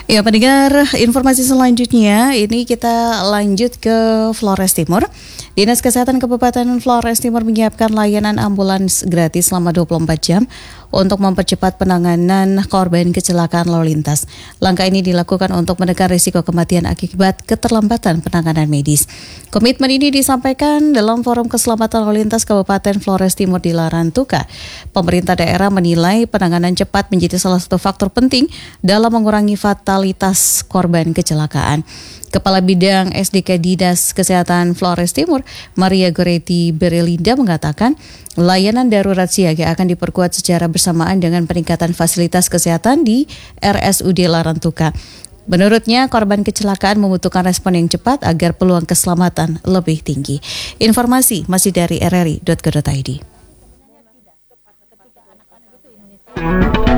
Ya, pendengar, informasi selanjutnya ini kita lanjut ke Flores Timur. Dinas Kesehatan Kabupaten Flores Timur menyiapkan layanan ambulans gratis selama 24 jam untuk mempercepat penanganan korban kecelakaan lalu lintas. Langkah ini dilakukan untuk menekan risiko kematian akibat keterlambatan penanganan medis. Komitmen ini disampaikan dalam Forum Keselamatan Lalu Lintas Kabupaten Flores Timur di Larantuka. Pemerintah daerah menilai penanganan cepat menjadi salah satu faktor penting dalam mengurangi fatalitas korban kecelakaan. Kepala Bidang SDK Dinas Kesehatan Flores Timur, Maria Goretti Berelinda mengatakan, layanan darurat siaga akan diperkuat secara bersamaan dengan peningkatan fasilitas kesehatan di RSUD Larantuka. Menurutnya, korban kecelakaan membutuhkan respon yang cepat agar peluang keselamatan lebih tinggi. Informasi masih dari rri.co.id.